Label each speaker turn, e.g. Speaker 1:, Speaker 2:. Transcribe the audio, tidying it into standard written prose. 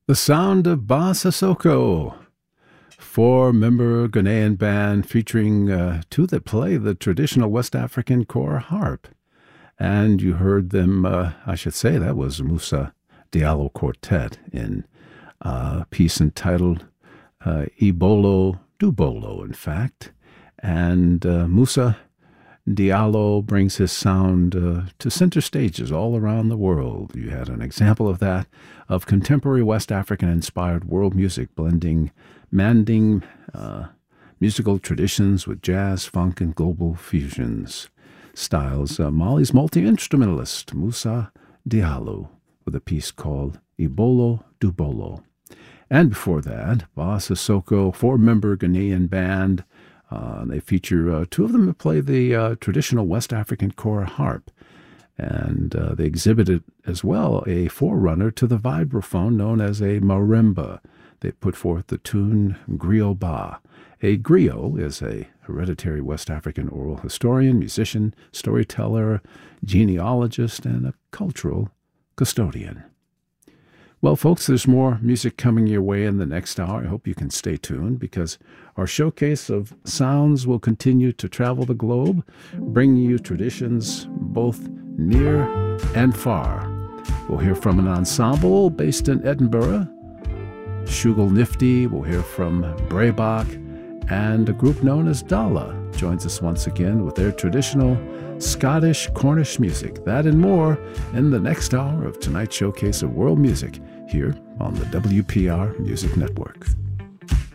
Speaker 1: The sound of Ba Sissoko, four-member Ghanaian band featuring two that play the traditional West African core harp. And you heard them, I should say, that was Musa Diallo Quartet in a piece entitled Ibolo Dubolo, in fact. And Musa Diallo brings his sound to center stages all around the world. You had an example of that, of contemporary West African-inspired world music, blending Manding musical traditions with jazz, funk, and global fusions styles. Mali's multi-instrumentalist, Musa Diallo, with a piece called Ibolo Dubolo. And before that, Ba Sissoko, four-member Ghanaian band. They feature two of them that play the traditional West African core harp. And they exhibited as well a forerunner to the vibraphone known as a marimba. They put forth the tune Griot Ba. A griot is a hereditary West African oral historian, musician, storyteller, genealogist, and a cultural custodian. Well, folks, there's more music coming your way in the next hour. I hope you can stay tuned because our showcase of sounds will continue to travel the globe, bringing you traditions both near and far. We'll hear from an ensemble based in Edinburgh, Shugal Nifty. We'll hear from Braebach, and a group known as Dala joins us once again with their traditional Scottish Cornish music. That and more in the next hour of tonight's showcase of world music here on the WPR Music Network.